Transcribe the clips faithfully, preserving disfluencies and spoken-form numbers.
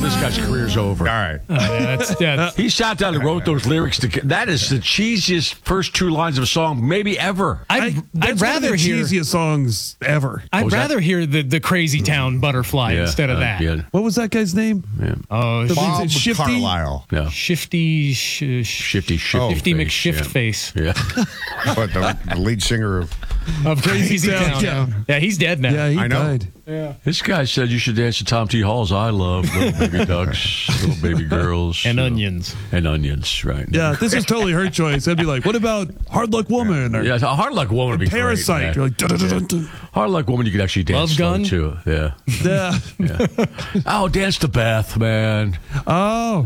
this guy's career's over. All right. Uh, yeah, that's, yeah, He sat down and wrote those lyrics. To, that is the cheesiest first two lines of a song, maybe ever. I'd, I, I'd that's one of rather the hear. cheesiest songs ever. I'd was that? rather hear the, the Crazy Town Butterfly Yeah, instead of uh, that. Yeah. What was that guy's name? yeah. Oh, The Bob lead- Shifty? Carlisle. yeah. Shifty, sh- sh- Shifty, shifty, Shifty face, McShift yeah. face Yeah. But the, the lead singer of of Crazy Town, Town. yeah. Yeah, he's dead now. Yeah, he I know. died. This guy said you should dance to Tom T. Hall's I Love, Little Baby Ducks, Little Baby Girls. And you know. onions. And onions, right. Yeah, this is totally her choice. I'd be like, what about Hard Luck Woman? Or Yeah, a Hard Luck Woman would be Parasite? great. You're man. like, dun-dun-dun-dun-dun. Hard Luck Woman, you could actually dance Love slow, Gun? too. Yeah. Yeah. yeah. Oh, dance to Beth, man. Oh.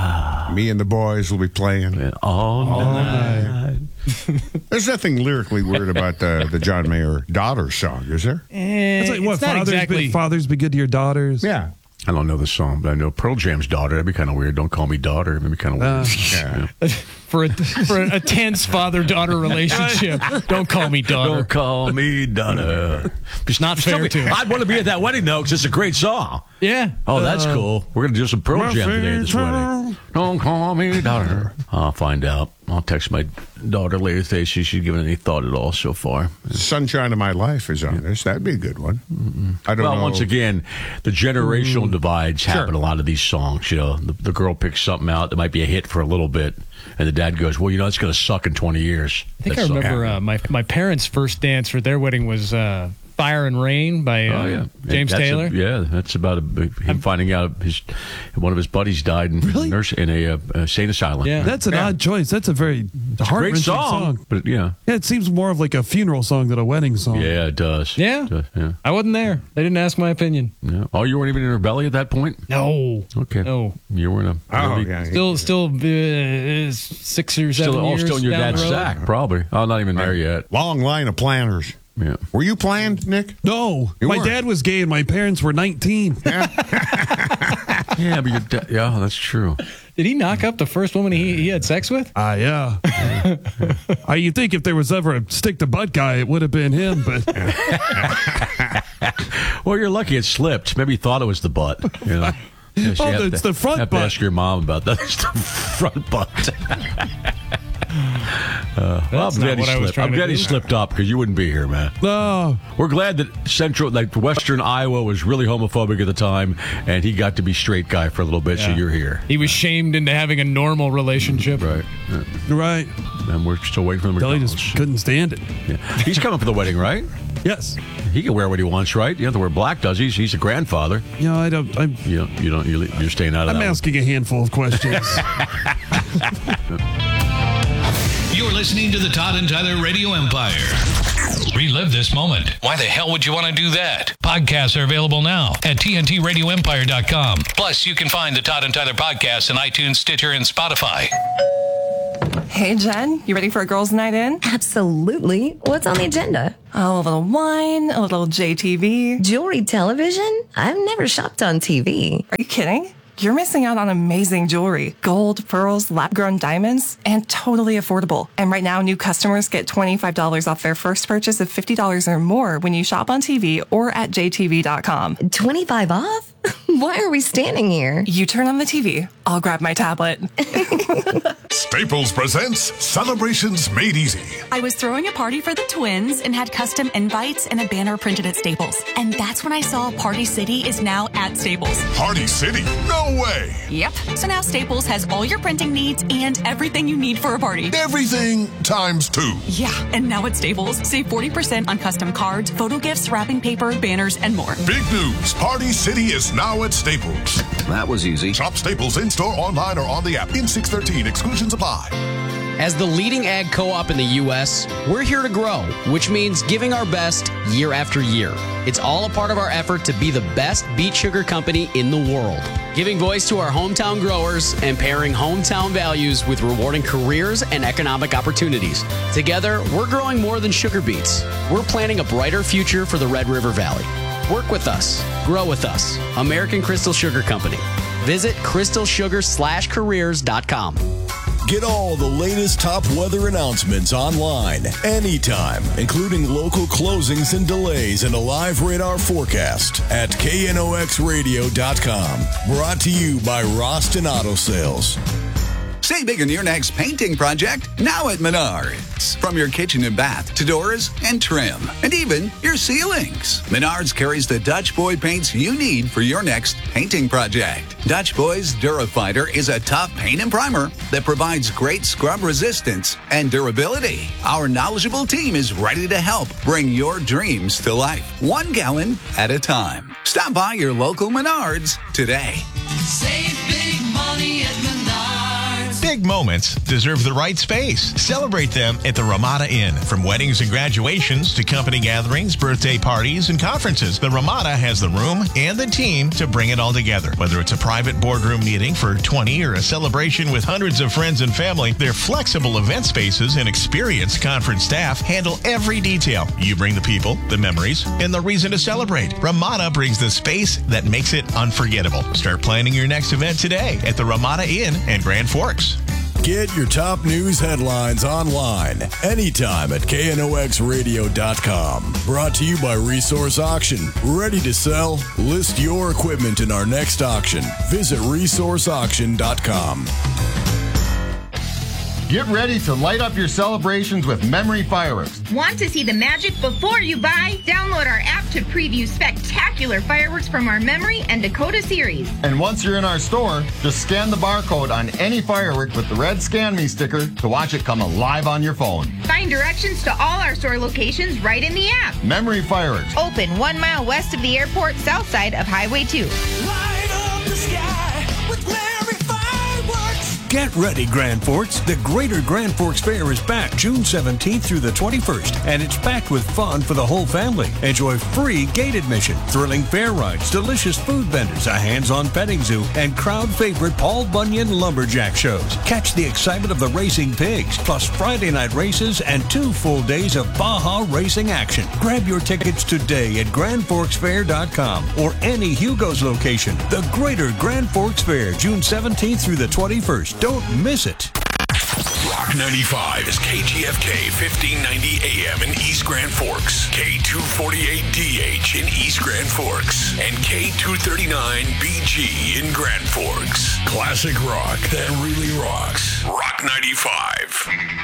Me and the Boys will be playing. Yeah, All, night. There's nothing lyrically weird about the, the John Mayer daughter song, is there? Eh, It's like, what, it's not fathers, exactly. be, fathers be good to your daughters? Yeah. I don't know the song, but I know Pearl Jam's daughter. That'd be kind of weird. Don't call me daughter. That'd be kind of weird. Yeah. for a, for a tense father-daughter relationship. Don't call me daughter. Don't call me daughter. It's not fair to. I'd want to be at that wedding, though, because it's a great song. Yeah. Oh, that's Uh, cool. We're going to do some Pearl Jam today at this wedding. Don't call me daughter. I'll find out. I'll text my daughter later today. She she's given any thought at all so far. Sunshine of My Life is on this. That'd be a good one. I don't Well, know. once again, the generational divides happen in a lot of these songs. You know, the, the girl picks something out that might be a hit for a little bit, and the dad goes, well, you know, it's going to suck in twenty years. I think That I song. remember uh, my my parents' first dance for their wedding was uh, Fire and Rain by uh, Oh, yeah. James That's a- Taylor. yeah, that's about a, him finding out his one of his buddies died in Really? nurse in a, uh uh sane asylum. Yeah. That's an Yeah. odd choice. That's a very Great heart-wrenching song, song. but yeah, Yeah, it seems more of like a funeral song than a wedding song. yeah, it does. Yeah. It does, yeah, I wasn't there. They didn't ask my opinion. yeah. Oh, you weren't even in her belly at that point. No. Okay, No. you were in a Oh, really- yeah. Still, still uh, six or still, seven oh, years still in your down dad's the road. sack, probably. Oh, not even there yet. Long line of planners. Yeah. Were you planned, Nick? No, You my weren't. dad was gay and my parents were nineteen. Yeah, but your da- yeah, that's true. Did he knock up the first woman he, he had sex with? Ah, yeah. uh, you think if there was ever a stick to butt guy, it would have been him, but Well, you're lucky it slipped. Maybe he thought it was the butt. You know. Yeah, so Oh, you have it's to- the front have butt. to ask your mom about that. It's the front butt. Uh, well, I'm not glad he what I was slipped. trying I'm to glad he do. slipped up because you wouldn't be here, man. no. We're glad that Central, like Western Iowa, was really homophobic at the time, and he got to be straight guy for a little bit. So Yeah. you're here, He was shamed into having a normal relationship. right? Yeah. Right. And we're still waiting for the Billy McDonald's. just couldn't stand it. Yeah. He's coming for the wedding, right? Yes. He can wear what he wants, right? You have to wear black, does he? He's a grandfather. You know, I don't. I'm, You know, you don't. You're, you're staying out of I'm that. one. asking a handful of questions. You're listening to the Todd and Tyler Radio Empire. Relive this moment. Why the hell would you want to do that? Podcasts are available now at T N T radio empire dot com. Plus, you can find the Todd and Tyler podcast on iTunes, Stitcher, and Spotify. Hey, Jen, you ready for a girls' night in? Absolutely. What's on the agenda? Oh, a little wine, a little J T V. Jewelry television? I've never shopped on T V. Are you kidding? You're missing out on amazing jewelry. Gold, pearls, lab-grown diamonds, and totally affordable. And right now, new customers get twenty-five dollars off their first purchase of fifty dollars or more when you shop on T V or at J T V dot com. twenty-five off? Why are we standing here? You turn on the T V, I'll grab my tablet. Staples presents Celebrations Made Easy. I was throwing a party for the twins and had custom invites and a banner printed at Staples. And that's when I saw Party City is now at Staples. Party City? No way! Yep. So now Staples has all your printing needs and everything you need for a party. Everything times two. Yeah. And now at Staples, save forty percent on custom cards, photo gifts, wrapping paper, banners, and more. Big news. Party City is now at Staples. That was easy. Shop Staples in-store, online, or on the app. In six thirteen. Exclusions apply. As the leading ag co-op in the U S, we're here to grow, which means giving our best year after year. It's all a part of our effort to be the best beet sugar company in the world. Giving voice to our hometown growers and pairing hometown values with rewarding careers and economic opportunities. Together, we're growing more than sugar beets. We're planting a brighter future for the Red River Valley. Work with us. Grow with us. American Crystal Sugar Company. Visit crystal sugar slash careers dot com. Get all the latest top weather announcements online, anytime, including local closings and delays and a live radar forecast at K N O X radio dot com. Brought to you by Roston Auto Sales. Save big on your next painting project now at Menards. From your kitchen and bath to doors and trim, and even your ceilings. Menards carries the Dutch Boy paints you need for your next painting project. Dutch Boy's Durafighter is a tough paint and primer that provides great scrub resistance and durability. Our knowledgeable team is ready to help bring your dreams to life, one gallon at a time. Stop by your local Menards today. Save big money at Menards. Big moments deserve the right space. Celebrate them at the Ramada Inn. From weddings and graduations to company gatherings, birthday parties, and conferences, the Ramada has the room and the team to bring it all together. Whether it's a private boardroom meeting for twenty or a celebration with hundreds of friends and family, their flexible event spaces and experienced conference staff handle every detail. You bring the people, the memories, and the reason to celebrate. Ramada brings the space that makes it unforgettable. Start planning your next event today at the Ramada Inn in Grand Forks. Get your top news headlines online anytime at K N O X radio dot com. Brought to you by Resource Auction. Ready to sell? List your equipment in our next auction. Visit resource auction dot com. Get ready to light up your celebrations with Memory Fireworks. Want to see the magic before you buy? Download our app to preview spectacular fireworks from our Memory and Dakota series. And once you're in our store, just scan the barcode on any firework with the red Scan Me sticker to watch it come alive on your phone. Find directions to all our store locations right in the app. Memory Fireworks. Open one mile west of the airport, south side of Highway two. Light up the sky with Memory Fireworks. Get ready, Grand Forks. The Greater Grand Forks Fair is back June seventeenth through the twenty-first, and it's packed with fun for the whole family. Enjoy free gate admission, thrilling fair rides, delicious food vendors, a hands-on petting zoo, and crowd favorite Paul Bunyan lumberjack shows. Catch the excitement of the racing pigs, plus Friday night races and two full days of Baja racing action. Grab your tickets today at grand forks fair dot com or any Hugo's location. The Greater Grand Forks Fair, June seventeenth through the twenty-first. Don't miss it. Rock ninety-five is K G F K fifteen ninety A M in East Grand Forks, K two forty-eight D H in East Grand Forks, and K two thirty-nine B G in Grand Forks. Classic rock that really rocks. Rock ninety-five.